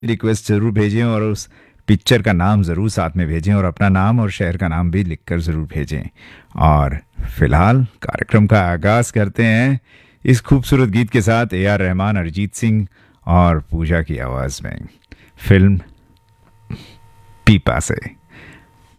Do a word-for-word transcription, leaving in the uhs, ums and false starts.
Request ज़रूर भेजें और उस पिक्चर का नाम ज़रूर साथ में भेजें और अपना नाम और शहर का नाम भी लिखकर ज़रूर भेजें। और फिलहाल कार्यक्रम का आगाज़ करते हैं इस खूबसूरत गीत के साथ, ए आर रहमान, अरिजीत सिंह और पूजा की आवाज़ में, फिल्म पीपा से।